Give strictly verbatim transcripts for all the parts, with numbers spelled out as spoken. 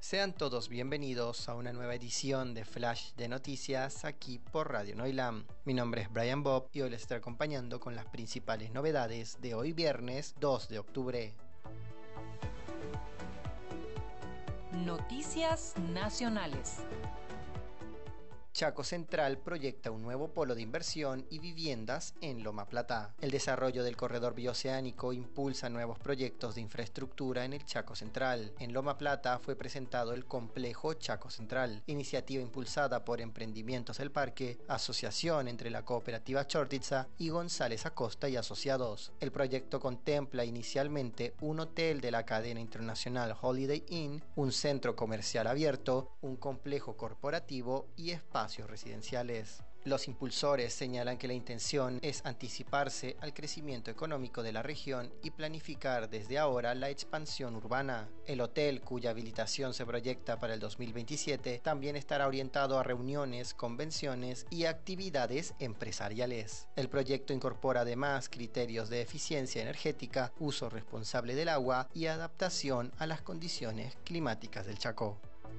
Sean todos bienvenidos a una nueva edición de Flash de Noticias aquí por Radio Noilam. Mi nombre es Brian Bob y hoy les estaré acompañando con las principales novedades de hoy viernes dos de octubre. Noticias nacionales. Chaco Central proyecta un nuevo polo de inversión y viviendas en Loma Plata. El desarrollo del corredor bioceánico impulsa nuevos proyectos de infraestructura en el Chaco Central. En Loma Plata fue presentado el complejo Chaco Central, iniciativa impulsada por Emprendimientos El Parque, asociación entre la cooperativa Chortitza y González Acosta y Asociados. El proyecto contempla inicialmente un hotel de la cadena internacional Holiday Inn, un centro comercial abierto, un complejo corporativo y espacios residenciales. Los impulsores señalan que la intención es anticiparse al crecimiento económico de la región y planificar desde ahora la expansión urbana. El hotel, cuya habilitación se proyecta para el dos mil veintisiete, también estará orientado a reuniones, convenciones y actividades empresariales. El proyecto incorpora además criterios de eficiencia energética, uso responsable del agua y adaptación a las condiciones climáticas del Chaco.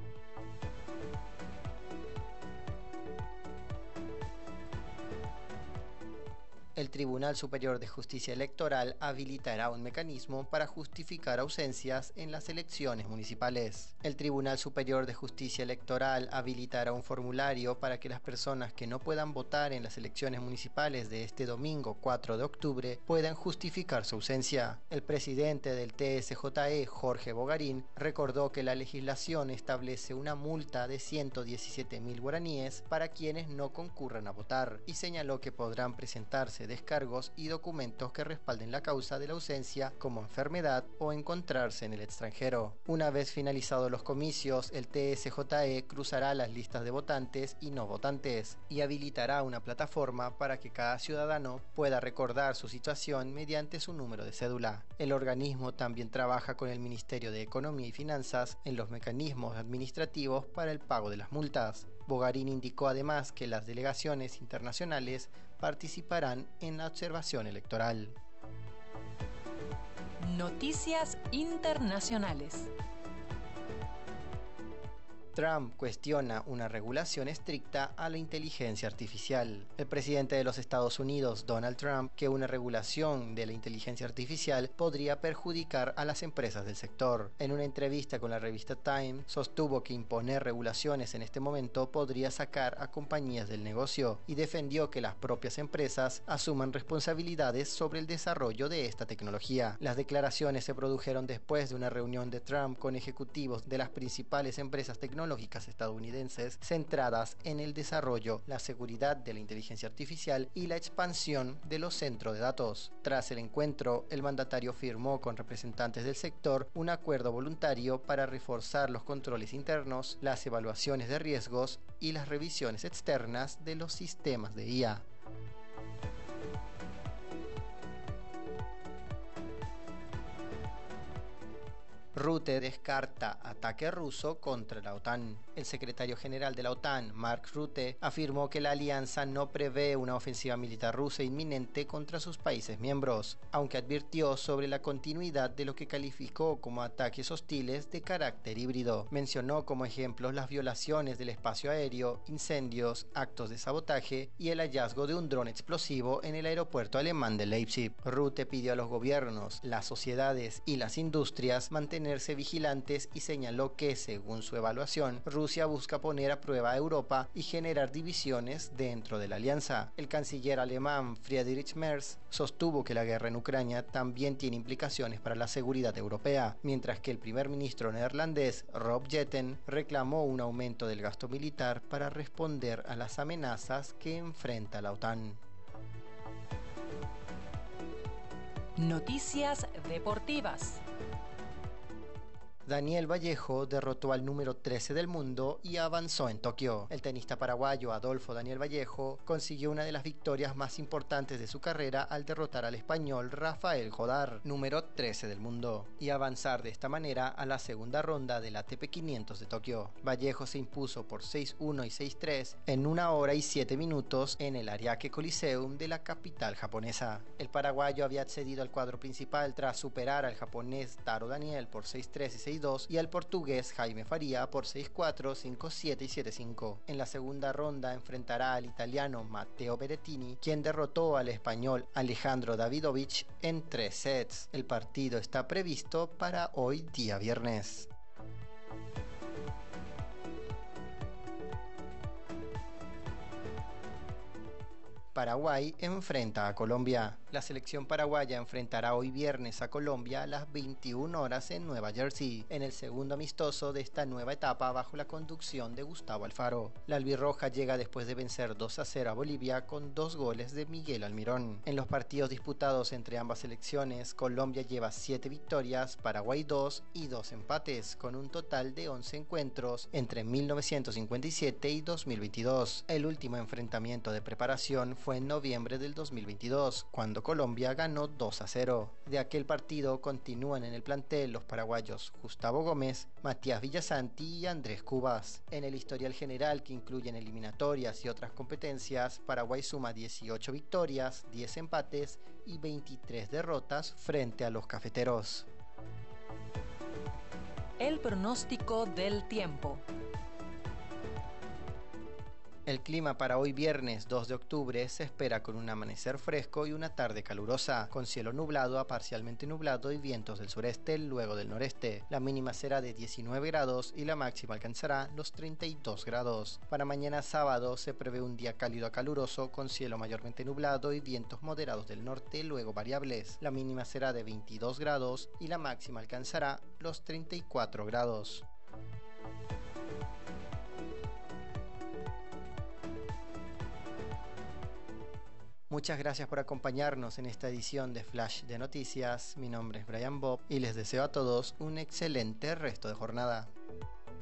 El Tribunal Superior de Justicia Electoral habilitará un mecanismo para justificar ausencias en las elecciones municipales. El Tribunal Superior de Justicia Electoral habilitará un formulario para que las personas que no puedan votar en las elecciones municipales de este domingo cuatro de octubre puedan justificar su ausencia. El presidente del T S J E, Jorge Bogarín, recordó que la legislación establece una multa de ciento diecisiete mil guaraníes para quienes no concurran a votar y señaló que podrán presentarse descargos y documentos que respalden la causa de la ausencia como enfermedad o encontrarse en el extranjero. Una vez finalizados los comicios, el T S J E cruzará las listas de votantes y no votantes y habilitará una plataforma para que cada ciudadano pueda recordar su situación mediante su número de cédula. El organismo también trabaja con el Ministerio de Economía y Finanzas en los mecanismos administrativos para el pago de las multas. Bogarín indicó además que las delegaciones internacionales participarán en la observación electoral. Noticias internacionales. Trump cuestiona una regulación estricta a la inteligencia artificial. El presidente de los Estados Unidos, Donald Trump, que una regulación de la inteligencia artificial podría perjudicar a las empresas del sector. En una entrevista con la revista Time, sostuvo que imponer regulaciones en este momento podría sacar a compañías del negocio y defendió que las propias empresas asuman responsabilidades sobre el desarrollo de esta tecnología. Las declaraciones se produjeron después de una reunión de Trump con ejecutivos de las principales empresas tecnológicas tecnológicas estadounidenses centradas en el desarrollo, la seguridad de la inteligencia artificial y la expansión de los centros de datos. Tras el encuentro, el mandatario firmó con representantes del sector un acuerdo voluntario para reforzar los controles internos, las evaluaciones de riesgos y las revisiones externas de los sistemas de I A. Rutte descarta ataque ruso contra la OTAN. El secretario general de la OTAN, Mark Rutte, afirmó que la alianza no prevé una ofensiva militar rusa inminente contra sus países miembros, aunque advirtió sobre la continuidad de lo que calificó como ataques hostiles de carácter híbrido. Mencionó como ejemplos las violaciones del espacio aéreo, incendios, actos de sabotaje y el hallazgo de un dron explosivo en el aeropuerto alemán de Leipzig. Rutte pidió a los gobiernos, las sociedades y las industrias mantener vigilantes y señaló que, según su evaluación, Rusia busca poner a prueba a Europa y generar divisiones dentro de la alianza. El canciller alemán Friedrich Merz sostuvo que la guerra en Ucrania también tiene implicaciones para la seguridad europea, mientras que el primer ministro neerlandés Rob Jetten reclamó un aumento del gasto militar para responder a las amenazas que enfrenta la OTAN. Noticias deportivas. Daniel Vallejo derrotó al número trece del mundo y avanzó en Tokio. El tenista paraguayo Adolfo Daniel Vallejo consiguió una de las victorias más importantes de su carrera al derrotar al español Rafael Jodar, número trece del mundo, y avanzar de esta manera a la segunda ronda del A T P quinientos de Tokio. Vallejo se impuso por seis uno y seis tres en una hora y siete minutos en el Ariake Coliseum de la capital japonesa. El paraguayo había accedido al cuadro principal tras superar al japonés Taro Daniel por seis tres y seis seis dos y al portugués Jaime Faria por seis cuatro, cinco siete y siete cinco. En la segunda ronda enfrentará al italiano Matteo Berrettini, quien derrotó al español Alejandro Davidovich en tres sets. El partido está previsto para hoy día viernes. Paraguay enfrenta a Colombia. La selección paraguaya enfrentará hoy viernes a Colombia a las veintiuna horas en Nueva Jersey, en el segundo amistoso de esta nueva etapa bajo la conducción de Gustavo Alfaro. La albirroja llega después de vencer dos a cero a Bolivia con dos goles de Miguel Almirón. En los partidos disputados entre ambas selecciones, Colombia lleva siete victorias, Paraguay dos y dos empates, con un total de once encuentros entre mil novecientos cincuenta y siete y dos mil veintidós. El último enfrentamiento de preparación fue en noviembre del dos mil veintidós, cuando Colombia ganó dos a cero. De aquel partido continúan en el plantel los paraguayos Gustavo Gómez, Matías Villasanti y Andrés Cubas. En el historial general, que incluyen eliminatorias y otras competencias, Paraguay suma dieciocho victorias, diez empates y veintitrés derrotas frente a los cafeteros. El pronóstico del tiempo. El clima para hoy viernes dos de octubre se espera con un amanecer fresco y una tarde calurosa, con cielo nublado a parcialmente nublado y vientos del sureste, luego del noreste. La mínima será de diecinueve grados y la máxima alcanzará los treinta y dos grados. Para mañana sábado se prevé un día cálido a caluroso, con cielo mayormente nublado y vientos moderados del norte, luego variables. La mínima será de veintidós grados y la máxima alcanzará los treinta y cuatro grados. Muchas gracias por acompañarnos en esta edición de Flash de Noticias. Mi nombre es Brian Bob y les deseo a todos un excelente resto de jornada.